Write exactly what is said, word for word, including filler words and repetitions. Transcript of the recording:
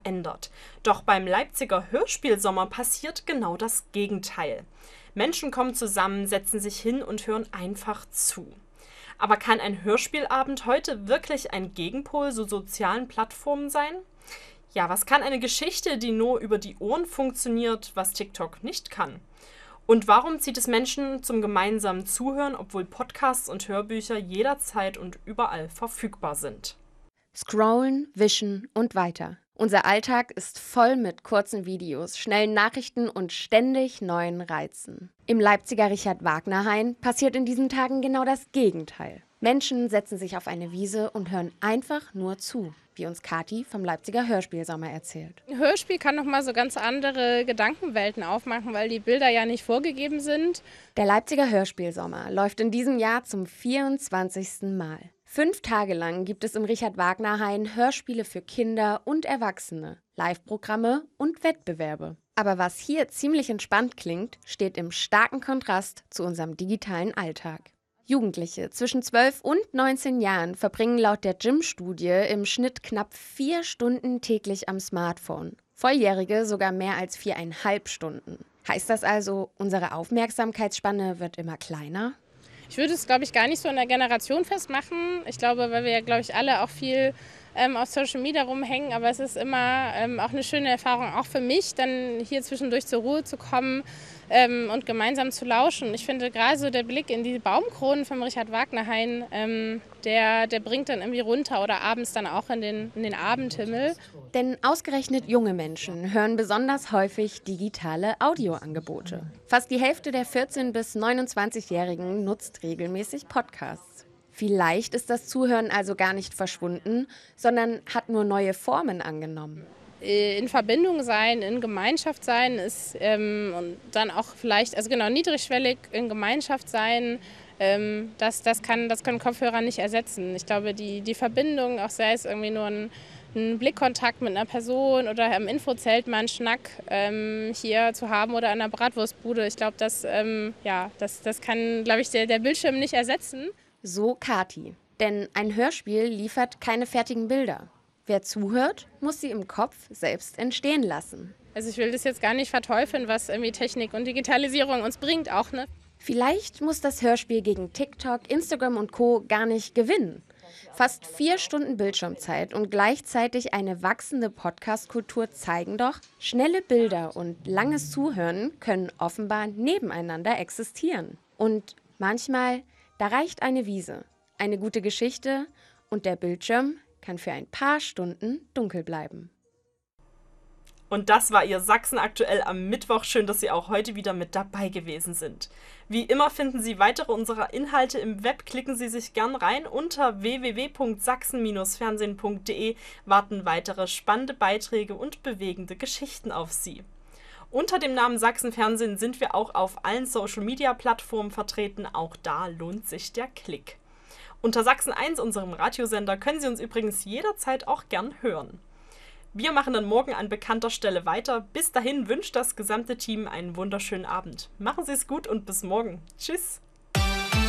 ändert. Doch beim Leipziger Hörspielsommer passiert genau das Gegenteil. Menschen kommen zusammen, setzen sich hin und hören einfach zu. Aber kann ein Hörspielabend heute wirklich ein Gegenpol zu sozialen Plattformen sein? Ja, was kann eine Geschichte, die nur über die Ohren funktioniert, was TikTok nicht kann? Und warum zieht es Menschen zum gemeinsamen Zuhören, obwohl Podcasts und Hörbücher jederzeit und überall verfügbar sind? Scrollen, wischen und weiter. Unser Alltag ist voll mit kurzen Videos, schnellen Nachrichten und ständig neuen Reizen. Im Leipziger Richard-Wagner-Hain passiert in diesen Tagen genau das Gegenteil. Menschen setzen sich auf eine Wiese und hören einfach nur zu, wie uns Kathi vom Leipziger Hörspielsommer erzählt. Ein Hörspiel kann nochmal so ganz andere Gedankenwelten aufmachen, weil die Bilder ja nicht vorgegeben sind. Der Leipziger Hörspielsommer läuft in diesem Jahr zum vierundzwanzigsten Mal. Fünf Tage lang gibt es im Richard-Wagner-Hain Hörspiele für Kinder und Erwachsene, Live-Programme und Wettbewerbe. Aber was hier ziemlich entspannt klingt, steht im starken Kontrast zu unserem digitalen Alltag. Jugendliche zwischen zwölf und neunzehn Jahren verbringen laut der Gym-Studie im Schnitt knapp vier Stunden täglich am Smartphone. Volljährige sogar mehr als viereinhalb Stunden. Heißt das also, unsere Aufmerksamkeitsspanne wird immer kleiner? Ich würde es, glaube ich, gar nicht so in der Generation festmachen. Ich glaube, weil wir ja, glaube ich, alle auch viel ähm, auf Social Media rumhängen. Aber es ist immer ähm, auch eine schöne Erfahrung, auch für mich, dann hier zwischendurch zur Ruhe zu kommen ähm, und gemeinsam zu lauschen. Ich finde gerade so der Blick in die Baumkronen vom Richard-Wagner-Hain, ähm, der, der bringt dann irgendwie runter oder abends dann auch in den, in den Abendhimmel. Denn ausgerechnet junge Menschen hören besonders häufig digitale Audioangebote. Fast die Hälfte der vierzehn- bis neunundzwanzigjährigen nutzt regelmäßig Podcasts. Vielleicht ist das Zuhören also gar nicht verschwunden, sondern hat nur neue Formen angenommen. In Verbindung sein, in Gemeinschaft sein ist ähm, und dann auch vielleicht, also genau, niedrigschwellig in Gemeinschaft sein, ähm, das, das, kann, das können Kopfhörer nicht ersetzen. Ich glaube, die, die Verbindung, auch sei es irgendwie nur ein, ein Blickkontakt mit einer Person oder im Infozelt mal einen Schnack ähm, hier zu haben oder an der Bratwurstbude, ich glaube, das, ähm, ja, das, das kann, glaube ich, der, der Bildschirm nicht ersetzen. So Kathi. Denn ein Hörspiel liefert keine fertigen Bilder. Wer zuhört, muss sie im Kopf selbst entstehen lassen. Also ich will das jetzt gar nicht verteufeln, was irgendwie Technik und Digitalisierung uns bringt auch, ne? Vielleicht muss das Hörspiel gegen TikTok, Instagram und Co. gar nicht gewinnen. Fast vier Stunden Bildschirmzeit und gleichzeitig eine wachsende Podcast-Kultur zeigen doch, schnelle Bilder und langes Zuhören können offenbar nebeneinander existieren. Und manchmal, da reicht eine Wiese, eine gute Geschichte und der Bildschirm kann für ein paar Stunden dunkel bleiben. Und das war Ihr Sachsen aktuell am Mittwoch. Schön, dass Sie auch heute wieder mit dabei gewesen sind. Wie immer finden Sie weitere unserer Inhalte im Web. Klicken Sie sich gern rein. Unter w w w punkt sachsen Bindestrich fernsehen punkt de warten weitere spannende Beiträge und bewegende Geschichten auf Sie. Unter dem Namen Sachsen Fernsehen sind wir auch auf allen Social-Media-Plattformen vertreten. Auch da lohnt sich der Klick. Unter Sachsen eins, unserem Radiosender, können Sie uns übrigens jederzeit auch gern hören. Wir machen dann morgen an bekannter Stelle weiter. Bis dahin wünscht das gesamte Team einen wunderschönen Abend. Machen Sie es gut und bis morgen. Tschüss!